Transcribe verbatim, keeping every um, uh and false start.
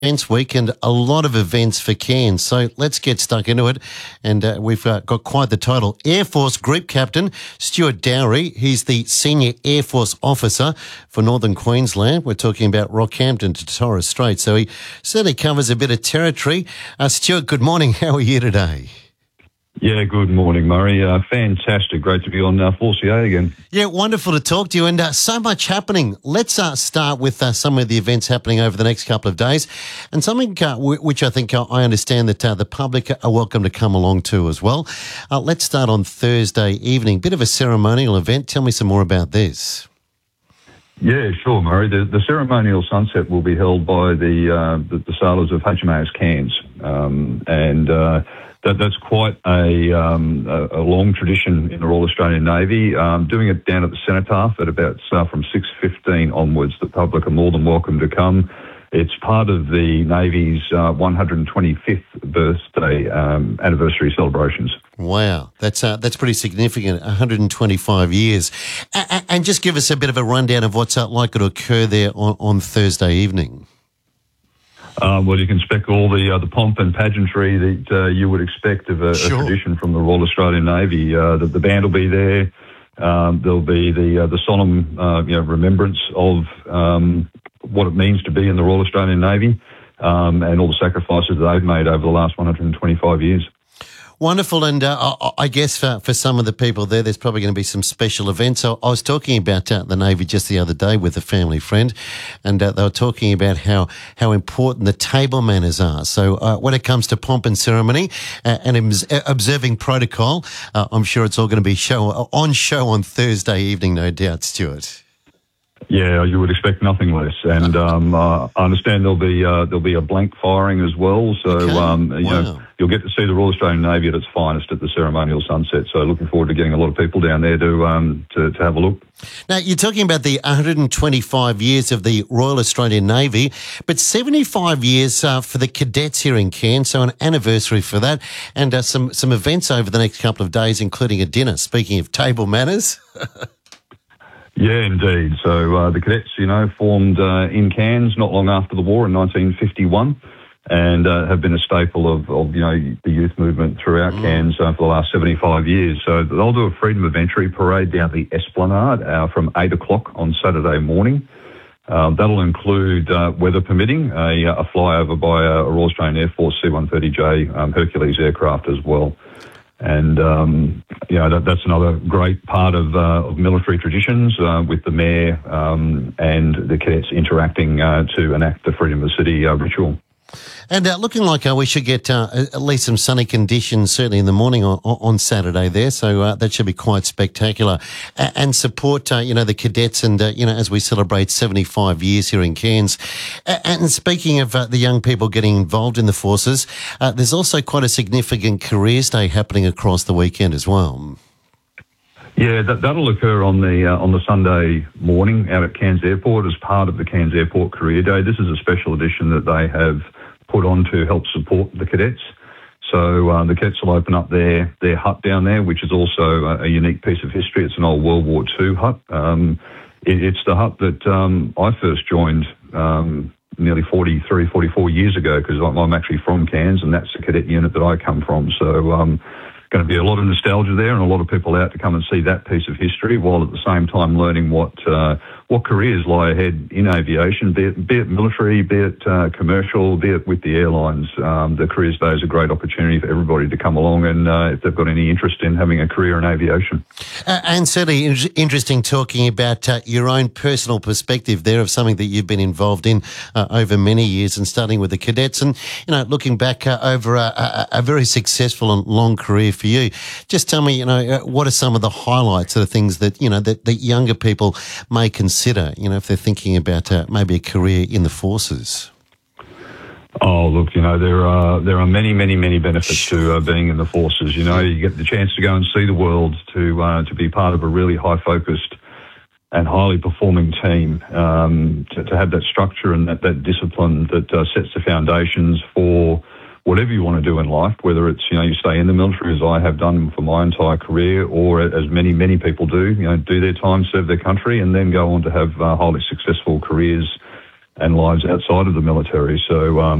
Events week and a lot of events for Cairns. So let's get stuck into it. And uh, we've uh, got quite the title. Air Force Group Captain Stuart Dowry. He's the Senior Air Force Officer for Northern Queensland. We're talking about Rockhampton to Torres Strait. So he certainly covers a bit of territory. Uh, Stuart, good morning. How are you today? Yeah, good morning, Murray. Uh, fantastic. Great to be on uh, four C A again. Yeah, wonderful to talk to you, and uh, so much happening. Let's uh, start with uh, some of the events happening over the next couple of days, and something uh, w- which I think uh, I understand that uh, the public are welcome to come along to as well. Uh, let's start on Thursday evening. Bit of a ceremonial event. Tell me some more about this. Yeah, sure, Murray. The, the ceremonial sunset will be held by the uh, the, the sailors of H M A S Cairns, um, and uh, that, that's quite a, um, a, a long tradition in the Royal Australian Navy. Um, doing it down at the Cenotaph at about uh, from six fifteen onwards. The public are more than welcome to come. It's part of the Navy's uh, one hundred twenty-fifth birthday um, anniversary celebrations. Wow, that's uh, that's pretty significant, one hundred twenty-five years. A- a- and just give us a bit of a rundown of what's uh, likely to occur there on, on Thursday evening. Uh, well, you can expect all the uh, the pomp and pageantry that uh, you would expect of a, Sure. a tradition from the Royal Australian Navy. Uh, the, the band will be there. Um, there'll be the uh, the solemn uh, you know, remembrance of um, what it means to be in the Royal Australian Navy, um, and all the sacrifices that they've made over the last one hundred twenty-five years. Wonderful, and uh, I I guess for, for some of the people there, there's probably going to be some special events. So I was talking about uh, the Navy just the other day with a family friend, and uh, they were talking about how, how important the table manners are. So uh, when it comes to pomp and ceremony uh, and obs- observing protocol, uh, I'm sure it's all going to be show on show on Thursday evening, no doubt, Stuart. Yeah, you would expect nothing less, and um, uh, I understand there'll be uh, there'll be a blank firing as well. So Okay. um, you Wow. know, you'll get to see the Royal Australian Navy at its finest at the ceremonial sunset. So looking forward to getting a lot of people down there to um, to, to have a look. Now, you're talking about the one hundred twenty-five years of the Royal Australian Navy, but seventy-five years uh, for the cadets here in Cairns, so an anniversary for that, and uh, some, some events over the next couple of days, including a dinner. Speaking of table manners. Yeah, indeed. So uh, the cadets, you know, formed uh, in Cairns not long after the war in nineteen fifty-one, and uh, have been a staple of, of, you know, the youth movement throughout mm. Cairns uh, for the last seventy-five years. So they'll do a Freedom of Entry parade down the Esplanade uh, from eight o'clock on Saturday morning. Uh, that'll include, uh, weather permitting, a, a flyover by a Royal Australian Air Force C one thirty J um, Hercules aircraft as well. And, um, you know, that, that's another great part of, uh, of military traditions uh, with the mayor um, and the cadets interacting uh, to enact the Freedom of the City uh, ritual. And uh, looking like uh, we should get uh, at least some sunny conditions, certainly in the morning on, on Saturday there. So uh, that should be quite spectacular. A- and support, uh, you know, the cadets and, uh, you know, as we celebrate seventy-five years here in Cairns. A- and speaking of uh, the young people getting involved in the forces, uh, there's also quite a significant careers day happening across the weekend as well. Yeah, that, that'll occur on the uh, on the Sunday morning out at Cairns Airport as part of the Cairns Airport Career Day. This is a special edition that they have put on to help support the cadets. So uh, the cadets will open up their, their hut down there, which is also a, a unique piece of history. It's an old World War Two hut. Um, it, it's the hut that um, I first joined um, nearly forty-three, forty-four years ago, because I'm, I'm actually from Cairns, and that's the cadet unit that I come from. So um, going to be a lot of nostalgia there and a lot of people out to come and see that piece of history, while at the same time learning what uh, what careers lie ahead in aviation, be it, be it military, be it uh, commercial, be it with the airlines. Um, the Careers Day is a great opportunity for everybody to come along and uh, if they've got any interest in having a career in aviation. Uh, and certainly in- interesting talking about uh, your own personal perspective there of something that you've been involved in uh, over many years, and starting with the cadets and, you know, looking back uh, over a, a, a very successful and long career for you. Just tell me, you know, uh, what are some of the highlights of the things that, you know, that, that younger people may consider, you know, if they're thinking about uh, maybe a career in the forces? Oh, look, you know, there are there are many, many, many benefits to uh, being in the forces. You know, you get the chance to go and see the world, to uh, to be part of a really high-focused and highly performing team, um, to, to have that structure and that, that discipline that uh, sets the foundations for whatever you want to do in life, whether it's, you know, you stay in the military as I have done for my entire career, or as many, many people do, you know, do their time, serve their country, and then go on to have uh, highly successful careers and lives outside of the military. So um,